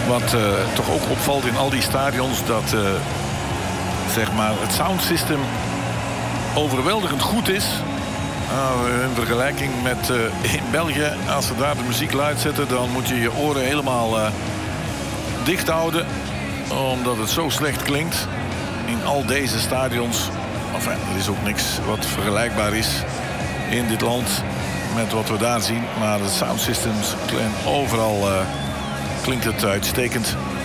Wat toch ook opvalt in al die stadions, dat zeg maar het soundsystem overweldigend goed is. In vergelijking met in België, als ze daar de muziek luid zetten, dan moet je je oren helemaal dicht houden, omdat het zo slecht klinkt. In al deze stadions, enfin, er is ook niks wat vergelijkbaar is in dit land met wat we daar zien. Maar de soundsystems, overal klinkt het uitstekend.